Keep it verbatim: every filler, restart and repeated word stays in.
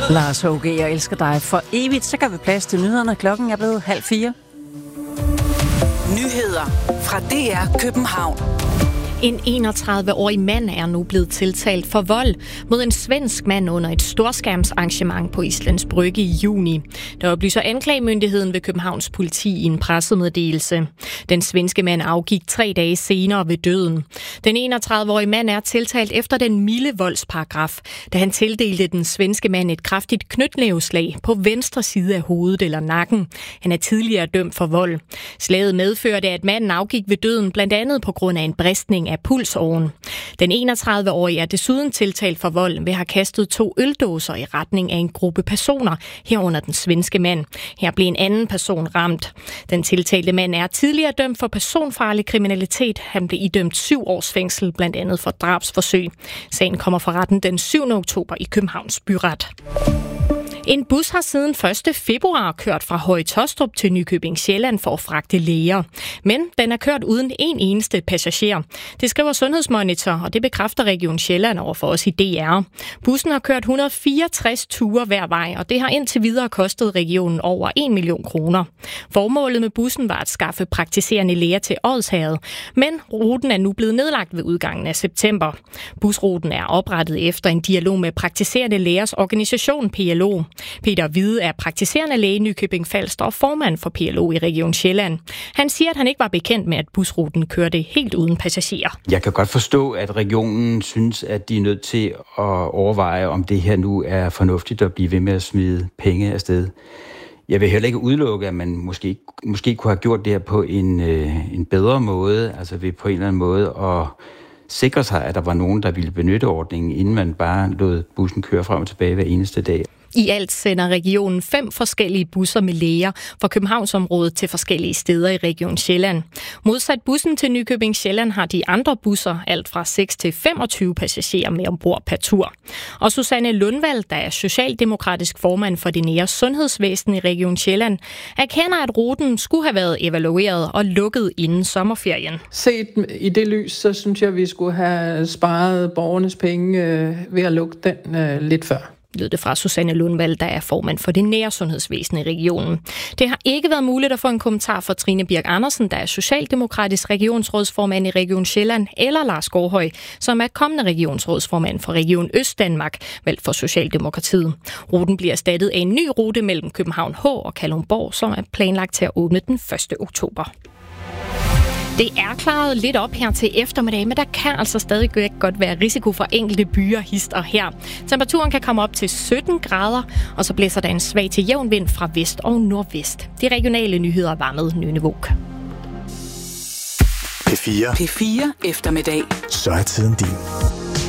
Lars H G, jeg elsker dig for evigt. Så gør vi plads til nyhederne. Klokken er blevet halv fire. Nyheder fra D R København. En enogtredive-årig mand er nu blevet tiltalt for vold mod en svensk mand under et storskærmsarrangement på Islands Brygge i juni. Der oplyser anklagemyndigheden ved Københavns politi i en pressemeddelelse. Den svenske mand afgik tre dage senere ved døden. Den enogtredive-årige mand er tiltalt efter den milde voldsparagraf, da han tildelte den svenske mand et kraftigt knytnæveslag på venstre side af hovedet eller nakken. Han er tidligere dømt for vold. Slaget medførte, at manden afgik ved døden blandt andet på grund af en bristning af pulsåren. Den enogtredive-årige er desuden tiltalt for vold ved at have kastet to øldåser i retning af en gruppe personer, herunder den svenske mand. Her blev en anden person ramt. Den tiltalte mand er tidligere dømt for personfarlig kriminalitet. Han blev idømt syv års fængsel, blandt andet for drabsforsøg. Sagen kommer for retten den syvende oktober i Københavns Byret. En bus har siden første februar kørt fra Høje Taastrup til Nykøbing Sjælland for at fragte læger. Men den er kørt uden en eneste passager. Det skriver Sundhedsmonitor, og det bekræfter Region Sjælland over for os i D R. Bussen har kørt et hundrede og fireogtres ture hver vej, og det har indtil videre kostet regionen over en million kroner. Formålet med bussen var at skaffe praktiserende læger til Odsherred, men ruten er nu blevet nedlagt ved udgangen af september. Busruten er oprettet efter en dialog med praktiserende lægers organisation P L O. Peter Hvide er praktiserende læge i Nykøbing Falster og formand for P L O i Region Sjælland. Han siger, at han ikke var bekendt med, at busruten kørte helt uden passagerer. Jeg kan godt forstå, at regionen synes, at de er nødt til at overveje, om det her nu er fornuftigt at blive ved med at smide penge afsted. Jeg vil heller ikke udelukke, at man måske, måske kunne have gjort det her på en, øh, en bedre måde, altså ved på en eller anden måde at sikre sig, at der var nogen, der ville benytte ordningen, inden man bare lod bussen køre frem og tilbage hver eneste dag. I alt sender regionen fem forskellige busser med læger fra Københavnsområdet til forskellige steder i Region Sjælland. Modsat bussen til Nykøbing Sjælland har de andre busser alt fra seks til femogtyve passagerer med ombord per tur. Og Susanne Lundvald, der er socialdemokratisk formand for det nære sundhedsvæsen i Region Sjælland, erkender, at ruten skulle have været evalueret og lukket inden sommerferien. Set i det lys, så synes jeg, at vi skulle have sparet borgernes penge ved at lukke den lidt før. Lød det fra Susanne Lundvald, der er formand for det nære sundhedsvæsen i regionen. Det har ikke været muligt at få en kommentar fra Trine Birk Andersen, der er socialdemokratisk regionsrådsformand i Region Sjælland, eller Lars Gårdhøj, som er kommende regionsrådsformand for Region Østdanmark, valgt for Socialdemokratiet. Ruten bliver erstattet af en ny rute mellem København H og Kalundborg, som er planlagt til at åbne den første oktober. Det er klaret lidt op her til eftermiddag, men der kan altså stadig godt være risiko for enkelte byer hist og her. Temperaturen kan komme op til sytten grader, og så blæser der en svag til jævn vind fra vest og nordvest. De regionale nyheder var med Nynne Våg. P fire. P fire eftermiddag. Så er tiden din.